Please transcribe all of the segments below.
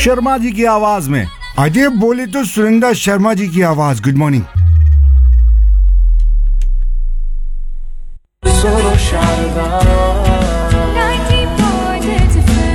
शर्मा जी की आवाज में। अजय बोले तो सुरेंद्र शर्मा जी की आवाज। Good morning. सुनो शारदा 90.8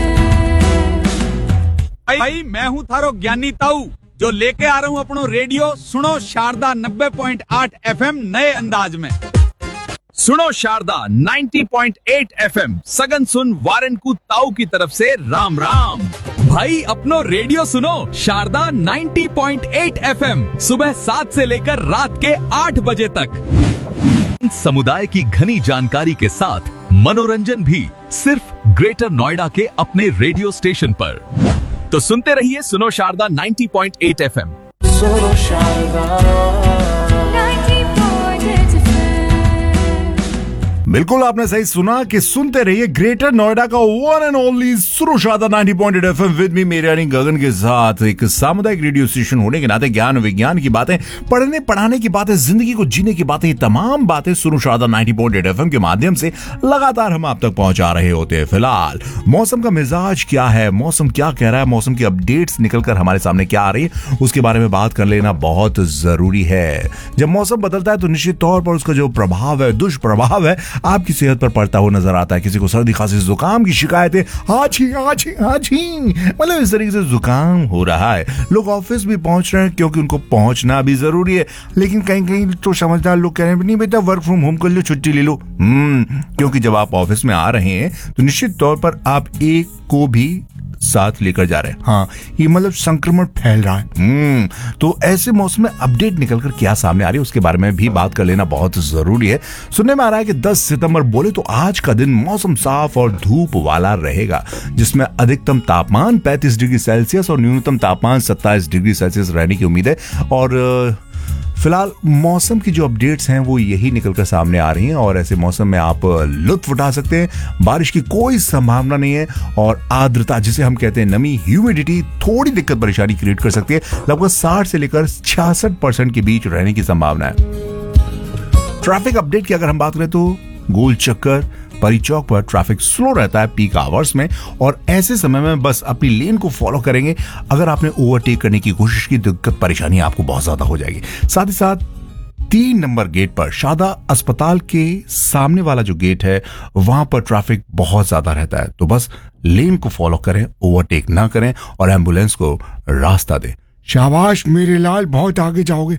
भाई मैं हूँ थारो ज्ञानी ताऊ जो लेके आ रहा हूँ अपनो रेडियो सुनो शारदा 90.8 एफएम नए अंदाज में। सुनो शारदा 90.8 एफएम सगन सुन वारन को ताऊ की तरफ से राम राम। भाई अपनो रेडियो सुनो शारदा 90.8 एफएम सुबह 7 से लेकर रात के 8 बजे तक। समुदाय की घनी जानकारी के साथ मनोरंजन भी सिर्फ ग्रेटर नोएडा के अपने रेडियो स्टेशन पर। तो सुनते रहिए सुनो शारदा 90.8 एफएम। सुनो शारदा 90.8 बिल्कुल आपने सही सुना कि सुनते रहिए ग्रेटर नोएडा का वन एंड ओनली सुनो शारदा 90.8 एफएम विद मी मेरे यानी गगन के साथ। एक सामुदायिक रेडियो स्टेशन होने के नाते ज्ञान विज्ञान की बातें, पढ़ने पढ़ाने की बातें, जिंदगी को जीने की बातें, तमाम बातें सुनो शारदा 90.8 एफएम के माध्यम से लगातार हम आप तक पहुंचा रहे होते हैं। फिलहाल मौसम का मिजाज क्या है, मौसम क्या कह रहा है, मौसम की अपडेट्स निकलकर हमारे सामने क्या आ रही है, उसके बारे में बात कर लेना बहुत जरूरी है। जब मौसम बदलता है तो निश्चित तौर पर उसका जो प्रभाव है, दुष्प्रभाव है, आपकी सेहत पर पड़ता हुआ नजर आता है। किसी को सर्दी खांसी जुकाम की शिकायतें, हाछी हाछी हाछी, मतलब इस तरीके से जुकाम हो रहा है। लोग ऑफिस भी पहुंच रहे हैं क्योंकि उनको पहुंचना भी जरूरी है, लेकिन कहीं कहीं तो समझदार लोग कह रहे हैं नहीं बेटा वर्क फ्रॉम होम कर लो, छुट्टी ले लो। क्योंकि जब आप ऑफिस में आ रहे हैं तो निश्चित तौर पर आप एक को भी साथ लेकर जा रहे हैं। हाँ, ये मतलब संक्रमण फैल रहा है। तो ऐसे मौसम में अपडेट निकलकर क्या सामने आ रही है उसके बारे में भी बात कर लेना बहुत जरूरी है। सुनने में आ रहा है कि 10 सितंबर बोले तो आज का दिन मौसम साफ और धूप वाला रहेगा, जिसमें अधिकतम तापमान 35 डिग्री सेल्सियस और न्यूनतम तापमान 27 डिग्री सेल्सियस रहने की उम्मीद है। और फिलहाल मौसम की जो अपडेट्स हैं वो यही निकलकर सामने आ रही हैं और ऐसे मौसम में आप लुत्फ उठा सकते हैं। बारिश की कोई संभावना नहीं है और आर्द्रता जिसे हम कहते हैं नमी, ह्यूमिडिटी थोड़ी दिक्कत परेशानी क्रिएट कर सकती है। लगभग 60 से लेकर 66% के बीच रहने की संभावना है। ट्रैफिक अपडेट की अगर हम बात करें तो गोल चक्कर परी चौक पर ट्रैफिक स्लो रहता है पीक आवर्स में, और ऐसे समय में बस अपनी लेन को फॉलो करेंगे। अगर आपने ओवरटेक करने की कोशिश की दिक्कत परेशानी आपको बहुत ज्यादा हो जाएगी। साथ ही साथ 3 नंबर गेट पर शारदा अस्पताल के सामने वाला जो गेट है वहां पर ट्रैफिक बहुत ज्यादा रहता है, तो बस लेन को फॉलो करें, ओवरटेक ना करें और एम्बुलेंस को रास्ता दें। शाबाश मेरे लाल, बहुत आगे जाओगे।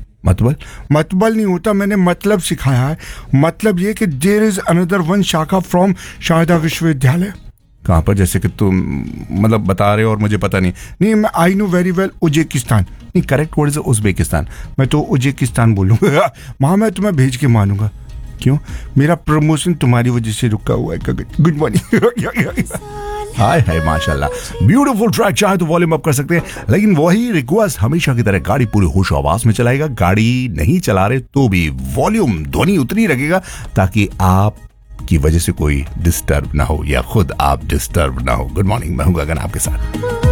मतबल नहीं होता, मैंने मतलब सिखाया है। मतलब ये कि देयर इज अनदर वन शाखा फ्रॉम शारदा विश्वविद्यालय। कहां पर? जैसे कि तुम मतलब बता रहे हो और मुझे पता नहीं। मैं I know very well Uzbekistan. नहीं, करेक्ट वर्ड इज उज्बेकिस्तान। मैं तो उज्बेकिस्तान बोलूंगा। वहां मैं तुम्हें भेज के मानूंगा। क्यों? मेरा प्रमोशन तुम्हारी वजह से रुका हुआ है। Good morning. हाय हाय माशाल्लाह, ब्यूटीफुल ट्रैक। चाहे तो वॉल्यूम अप कर सकते हैं, लेकिन वही रिक्वेस्ट हमेशा की तरह गाड़ी पूरी होश आवाज में चलाएगा। गाड़ी नहीं चला रहे तो भी वॉल्यूम ध्वनि उतनी रखेगा ताकि आप की वजह से कोई डिस्टर्ब ना हो या खुद आप डिस्टर्ब ना हो। गुड मॉर्निंग, मैं हूं गगन आपके साथ।